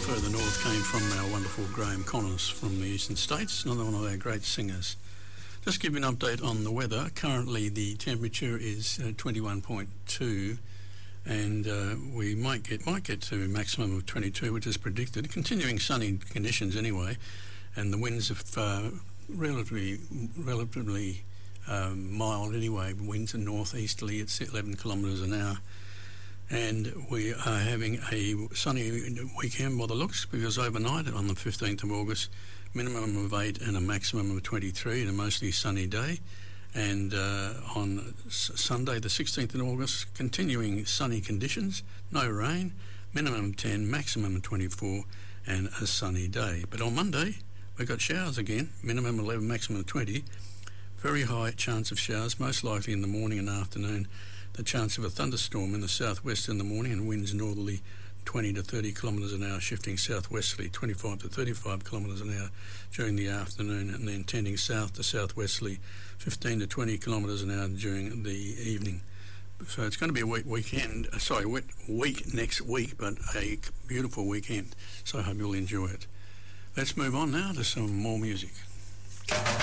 further north came from our wonderful Graham Connors from the eastern states, another one of our great singers. Just give you an update on the weather. Currently the temperature is 21.2 and we might get to a maximum of 22, which is predicted. Continuing sunny conditions anyway, and the winds are relatively mild anyway. Winds are northeasterly at 11 kilometres an hour. And we are having a sunny weekend by the looks, because overnight on the 15th of August, minimum of 8 and a maximum of 23, and a mostly sunny day. And on Sunday the 16th of August, continuing sunny conditions, no rain, minimum of 10, maximum of 24, and a sunny day. But on Monday, we've got showers again, minimum 11, maximum of 20. Very high chance of showers, most likely in the morning and afternoon. The chance of a thunderstorm in the southwest in the morning, and winds northerly 20 to 30 kilometres an hour, shifting southwesterly 25 to 35 kilometres an hour during the afternoon, and then tending south to southwesterly 15 to 20 kilometres an hour during the evening. So it's going to be a wet week next week, but a beautiful weekend. So I hope you'll enjoy it. Let's move on now to some more music.